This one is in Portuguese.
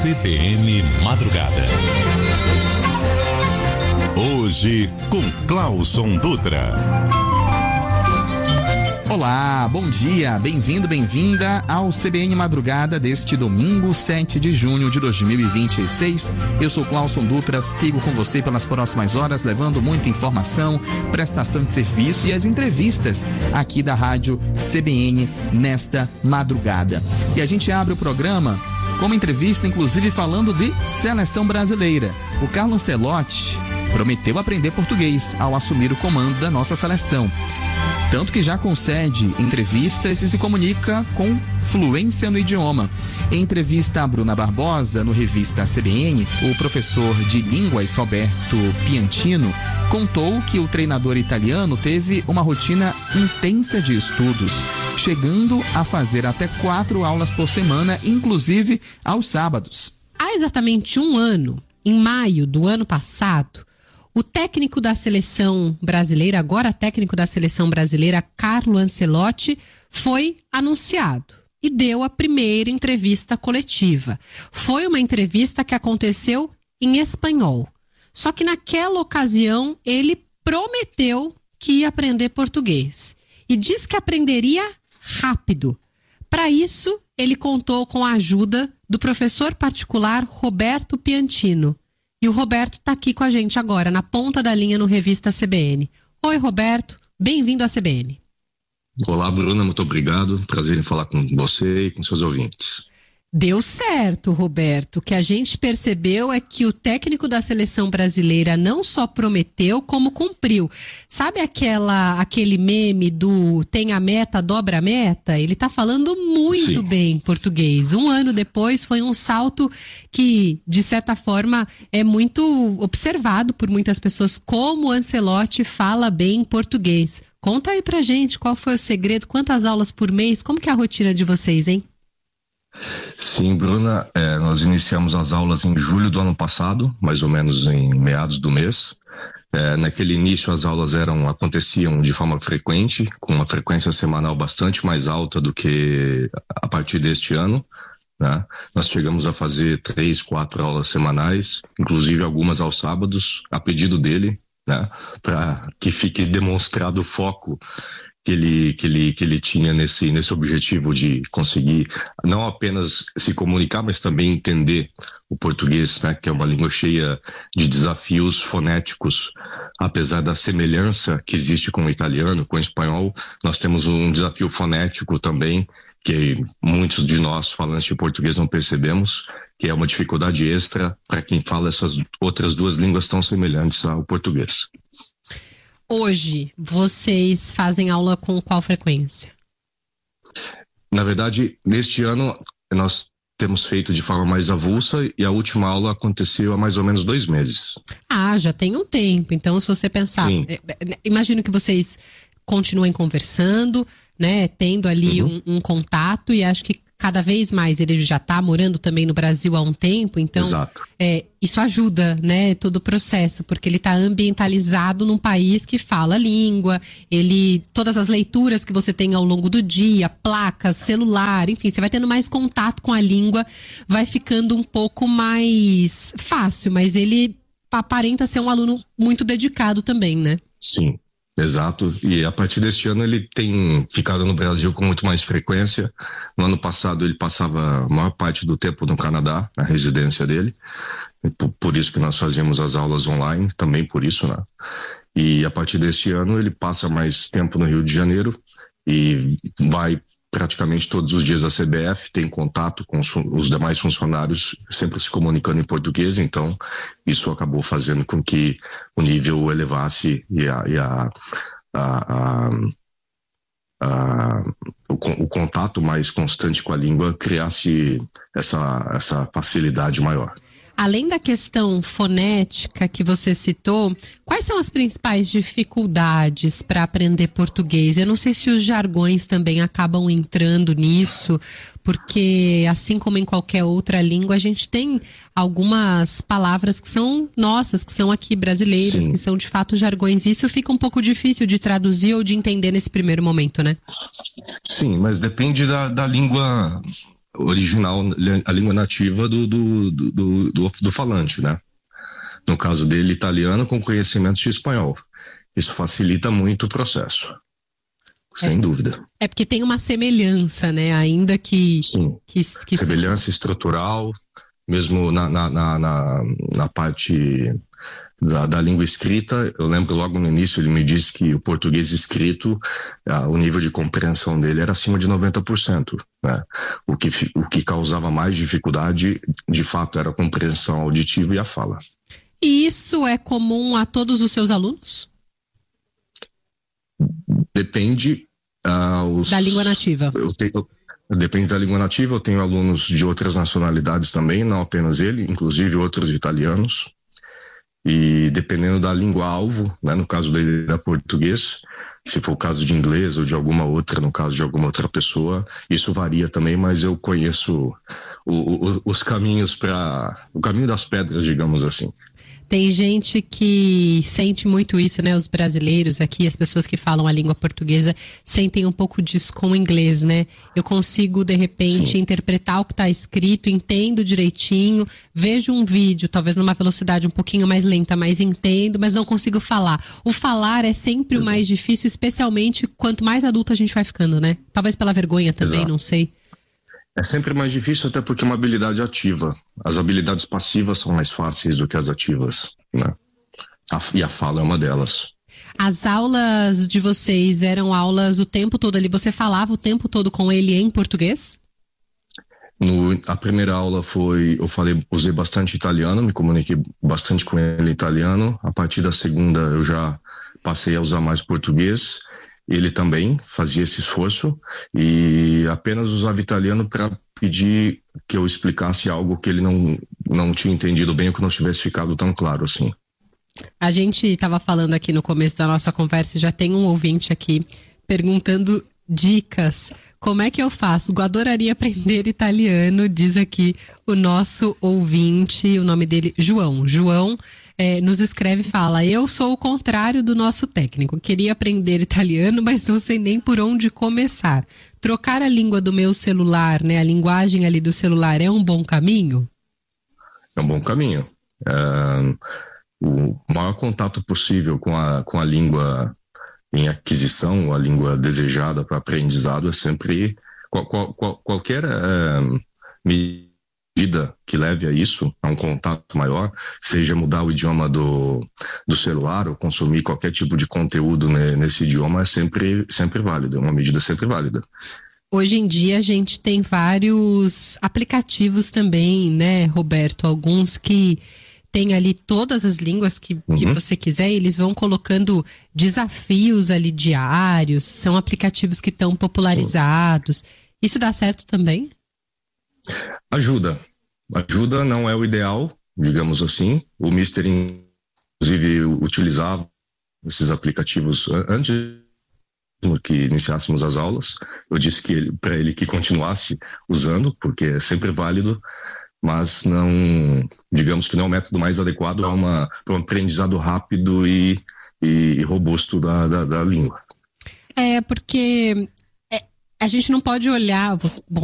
CBN Madrugada. Hoje com Clauson Dutra. Olá, bom dia, bem-vindo, bem-vinda ao CBN Madrugada deste domingo, 7 de junho de 2026. Eu sou Clauson Dutra, sigo com você pelas próximas horas, levando muita informação, prestação de serviço e as entrevistas aqui da Rádio CBN nesta madrugada. E a gente abre o programa com uma entrevista, inclusive, falando de seleção brasileira. O Carlo Ancelotti prometeu aprender português ao assumir o comando da nossa seleção. Tanto que já concede entrevistas e se comunica com fluência no idioma. Em entrevista a Bruna Barbosa, no Revista CBN, o professor de línguas Roberto Piantino contou que o treinador italiano teve uma rotina intensa de estudos, chegando a fazer até 4 aulas por semana, inclusive aos sábados. Há exatamente um ano, em maio do ano passado, o técnico da seleção brasileira, agora técnico da seleção brasileira, Carlo Ancelotti, foi anunciado e deu a primeira entrevista coletiva. Foi uma entrevista que aconteceu em espanhol. Só que naquela ocasião ele prometeu que ia aprender português e diz que aprenderia rápido. Para isso, ele contou com a ajuda do professor particular Roberto Piantino. E o Roberto está aqui com a gente agora, na ponta da linha no Revista CBN. Oi, Roberto, bem-vindo à CBN. Olá, Bruna, muito obrigado. Prazer em falar com você e com seus ouvintes. Deu certo, Roberto. O que a gente percebeu é que o técnico da seleção brasileira não só prometeu, como cumpriu. Sabe aquele meme do tem a meta, dobra a meta? Ele tá falando muito bem português. Um ano depois foi um salto que, de certa forma, é muito observado por muitas pessoas, como o Ancelotti fala bem português. Conta aí pra gente qual foi o segredo, quantas aulas por mês, como que é a rotina de vocês, hein? Sim, Bruna, nós iniciamos as aulas em julho do ano passado, mais ou menos em meados do mês. Naquele início as aulas aconteciam de forma frequente, com uma frequência semanal bastante mais alta do que a partir deste ano, né? Nós chegamos a fazer 3, 4 aulas semanais, inclusive algumas aos sábados, a pedido dele, né? Para que fique demonstrado o foco que ele tinha nesse objetivo de conseguir não apenas se comunicar, mas também entender o português, né, que é uma língua cheia de desafios fonéticos. Apesar da semelhança que existe com o italiano, com o espanhol, nós temos um desafio fonético também, que muitos de nós falantes de português não percebemos, que é uma dificuldade extra para quem fala essas outras duas línguas tão semelhantes ao português. Hoje, vocês fazem aula com qual frequência? Na verdade, neste ano, nós temos feito de forma mais avulsa e a última aula aconteceu há mais ou menos 2 meses. Ah, já tem um tempo. Então, se você pensar, imagino que vocês continuem conversando, né, tendo ali um contato, e acho que cada vez mais ele já está morando também no Brasil há um tempo, então isso ajuda, né, todo o processo, porque ele está ambientalizado num país que fala a língua, todas as leituras que você tem ao longo do dia, placas, celular, enfim, você vai tendo mais contato com a língua, vai ficando um pouco mais fácil, mas ele aparenta ser um aluno muito dedicado também, né? Sim. Exato, e a partir deste ano ele tem ficado no Brasil com muito mais frequência. No ano passado ele passava a maior parte do tempo no Canadá, na residência dele, por isso que nós fazíamos as aulas online, também por isso, né? E a partir deste ano ele passa mais tempo no Rio de Janeiro e vai praticamente todos os dias à CBF, tem contato com os demais funcionários, sempre se comunicando em português, então isso acabou fazendo com que o nível elevasse e o contato mais constante com a língua criasse essa facilidade maior. Além da questão fonética que você citou, quais são as principais dificuldades para aprender português? Eu não sei se os jargões também acabam entrando nisso, porque assim como em qualquer outra língua, a gente tem algumas palavras que são nossas, que são aqui brasileiras, que são de fato jargões. Isso fica um pouco difícil de traduzir ou de entender nesse primeiro momento, né? Sim, mas depende da língua original, a língua nativa do falante, né? No caso dele, italiano com conhecimento de espanhol. Isso facilita muito o processo, sem dúvida. É porque tem uma semelhança, né? Ainda que... Sim, semelhança estrutural, mesmo na parte da língua escrita. Eu lembro logo no início ele me disse que o português escrito, o nível de compreensão dele era acima de 90%, né? O que causava mais dificuldade, de fato, era a compreensão auditiva e a fala. E isso é comum a todos os seus alunos? Depende da língua nativa. Depende da língua nativa. Eu tenho alunos de outras nacionalidades também, não apenas ele, inclusive outros italianos. E dependendo da língua-alvo, né, no caso dele era português, se for o caso de inglês ou de alguma outra, no caso de alguma outra pessoa, isso varia também, mas eu conheço os caminhos o caminho das pedras, digamos assim. Tem gente que sente muito isso, né? Os brasileiros aqui, as pessoas que falam a língua portuguesa, sentem um pouco disso com o inglês, né? Eu consigo, de repente, interpretar o que está escrito, entendo direitinho, vejo um vídeo, talvez numa velocidade um pouquinho mais lenta, mas entendo, mas não consigo falar. O falar é sempre o mais difícil, especialmente quanto mais adulto a gente vai ficando, né? Talvez pela vergonha também, não sei. É sempre mais difícil, até porque é uma habilidade ativa. As habilidades passivas são mais fáceis do que as ativas, né? E a fala é uma delas. As aulas de vocês eram aulas o tempo todo ali? Você falava o tempo todo com ele em português? A primeira aula usei bastante italiano, me comuniquei bastante com ele em italiano. A partir da segunda eu já passei a usar mais português. Ele também fazia esse esforço e apenas usava italiano para pedir que eu explicasse algo que ele não tinha entendido bem ou que não tivesse ficado tão claro assim. A gente estava falando aqui no começo da nossa conversa, já tem um ouvinte aqui perguntando dicas. Como é que eu faço? Eu adoraria aprender italiano, diz aqui o nosso ouvinte, o nome dele, João. João nos escreve e fala: eu sou o contrário do nosso técnico. Queria aprender italiano, mas não sei nem por onde começar. Trocar a língua do meu celular, né, a linguagem ali do celular, é um bom caminho? É um bom caminho. O maior contato possível com a língua em aquisição, a língua desejada para aprendizado é sempre qualquer medida que leve a isso, a um contato maior, seja mudar o idioma do celular ou consumir qualquer tipo de conteúdo nesse idioma, é sempre válido, é uma medida sempre válida. Hoje em dia a gente tem vários aplicativos também, né, Roberto? Alguns que tem ali todas as línguas que você quiser, e eles vão colocando desafios ali diários, são aplicativos que estão popularizados. Isso dá certo também? Ajuda, não é o ideal, digamos assim. O Mister, inclusive, utilizava esses aplicativos antes que iniciássemos as aulas. Eu disse para ele que continuasse usando, porque é sempre válido, mas não, digamos que não é o método mais adequado para um aprendizado rápido e robusto da língua. Porque a gente não pode olhar, bom,